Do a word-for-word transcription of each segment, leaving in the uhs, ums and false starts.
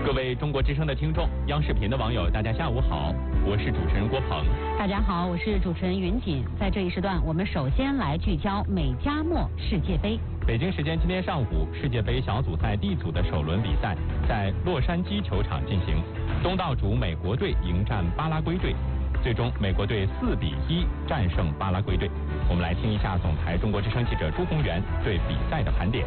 各位中国之声的听众，央视频的网友，大家下午好，我是主持人郭鹏。 大家好，我是主持人云锦。在这一时段，我们首先来聚焦美加墨世界杯。 北京时间今天上午，世界杯小组赛 D 组的首轮比赛在洛杉矶球场进行，东道主美国队迎战巴拉圭队，最终美国队四比一战胜巴拉圭队。我们来听一下总台中国之声记者朱宏元对比赛的盘点。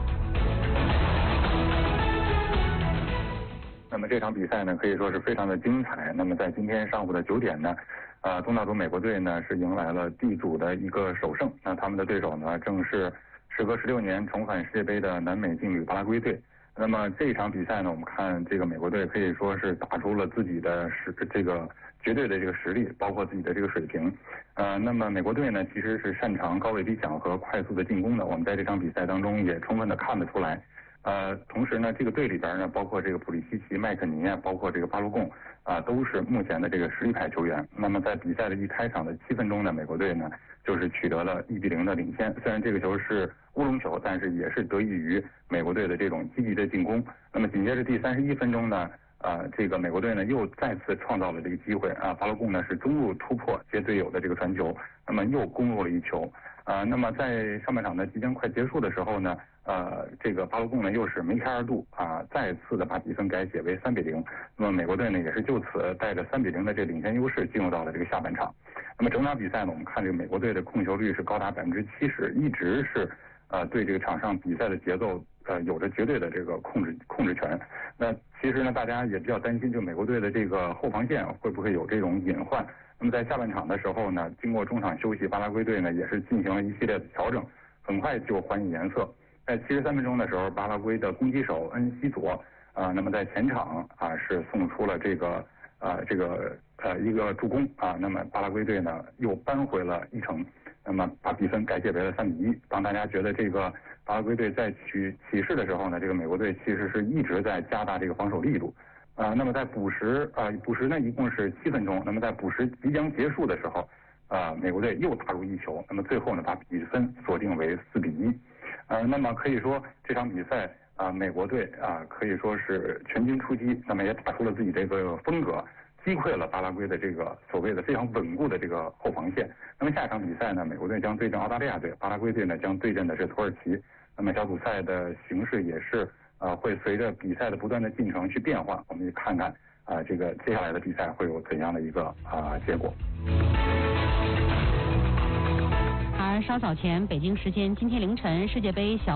那么这场比赛呢，可以说是非常的精彩。那么在今天上午的九点呢，呃，东道主美国队呢是迎来了 D 组的一个首胜。那他们的对手呢，正是时隔十六年重返世界杯的南美劲旅巴拉圭队。那么这一场比赛呢，我们看这个美国队可以说是打出了自己的实这个绝对的这个实力，包括自己的这个水平。呃，那么美国队呢，其实是擅长高位逼抢和快速的进攻的。我们在这场比赛当中也充分的看得出来。呃，同时呢，这个队里边呢，包括这个普利西奇、麦肯尼啊，包括这个巴洛贡啊，都是目前的这个实力派球员。那么在比赛的一开场的七分钟呢，美国队呢就是取得了一比零的领先。虽然这个球是乌龙球，但是也是得益于美国队的这种积极的进攻。那么紧接着第三十一分钟呢，呃，这个美国队呢又再次创造了这个机会啊，巴洛贡呢是中路突破接队友的这个传球，那么又攻入了一球。啊、呃，那么在上半场呢即将快结束的时候呢，呃，这个巴洛贡呢又是梅开二度啊、呃，再次的把比分改写为三比零。那么美国队呢也是就此带着三比零的这领先优势进入到了这个下半场。那么整场比赛呢，我们看这个美国队的控球率是高达百分之七十，一直是呃对这个场上比赛的节奏呃有着绝对的这个控制控制权。那其实呢，大家也比较担心，就美国队的这个后防线会不会有这种隐患。那么在下半场的时候呢，经过中场休息，巴拉圭队呢也是进行了一系列的调整，很快就还以颜色。在七十三分钟的时候，巴拉圭的攻击手恩西佐啊、呃，那么在前场啊是送出了这个呃这个呃一个助攻啊，那么巴拉圭队呢又扳回了一城，那么把比分改写为了三比一。当大家觉得这个巴拉圭队在取起势的时候呢，这个美国队其实是一直在加大这个防守力度。啊、呃，那么在补时啊、呃，补时呢一共是七分钟。那么在补时即将结束的时候，啊、呃，美国队又打入一球。那么最后呢，把比分锁定为四比一。呃，那么可以说这场比赛啊、呃，美国队啊、呃、可以说是全军出击，那么也打出了自己这个风格，击溃了巴拉圭的这个所谓的非常稳固的这个后防线。那么下一场比赛呢，美国队将对阵澳大利亚队，巴拉圭队呢将对阵的是土耳其。那么小组赛的形势也是。呃，会随着比赛的不断的进程去变化，我们也看看啊、呃，这个接下来的比赛会有怎样的一个啊、呃、结果。 而稍早前，北京时间今天凌晨，世界杯小